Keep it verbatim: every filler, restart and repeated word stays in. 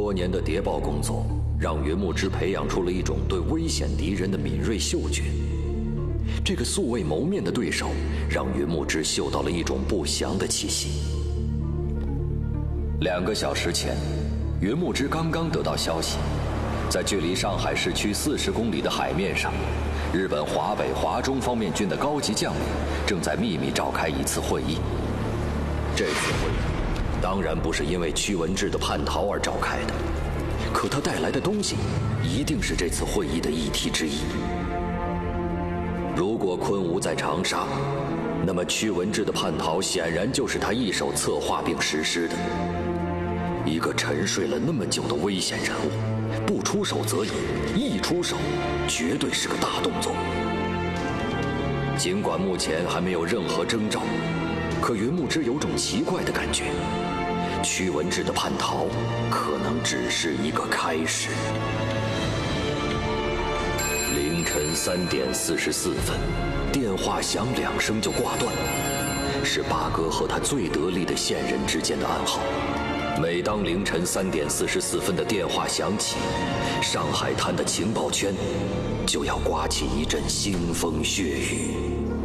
多年的谍报工作，让云木之培养出了一种对危险敌人的敏锐嗅觉。这个素未谋面的对手，让云木之嗅到了一种不祥的气息。两个小时前，云木之刚刚得到消息，在距离上海市区四十公里的海面上，日本华北、华中方面军的高级将领正在秘密召开一次会议。这次会议当然不是因为屈文志的叛逃而召开的，可他带来的东西一定是这次会议的议题之一。如果昆吾在长沙，那么屈文志的叛逃显然就是他一手策划并实施的。一个沉睡了那么久的危险人物，不出手则已，一出手绝对是个大动作。尽管目前还没有任何征兆，可云木之有种奇怪的感觉，屈文志的叛逃可能只是一个开始。凌晨三点四十四分，电话响两声就挂断了，是八哥和他最得力的线人之间的暗号。每当凌晨三点四十四分的电话响起，上海滩的情报圈就要刮起一阵腥风血雨。